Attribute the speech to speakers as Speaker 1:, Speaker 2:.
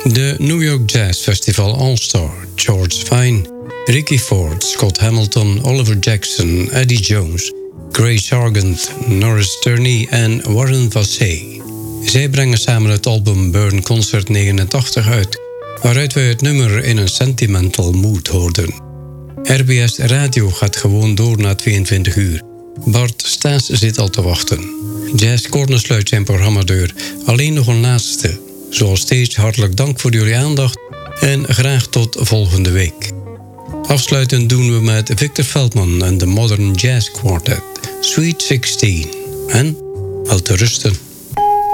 Speaker 1: De New York Jazz Festival All-Star, George Fine, Ricky Ford, Scott Hamilton, Oliver Jackson, Eddie Jones, Gray Sargent, Norris Turney en Warren Vassey. Zij brengen samen het album Burn Concert 89 uit, waaruit we het nummer in een sentimental mood hoorden. RBS Radio gaat gewoon door na 22 uur. Bart Staes zit al te wachten. Jazz Corner sluit zijn programmadeur. Alleen nog een laatste. Zoals steeds hartelijk dank voor jullie aandacht en graag tot volgende week. Afsluitend doen we met Victor Feldman en de Modern Jazz Quartet, Sweet 16. En wel te rusten.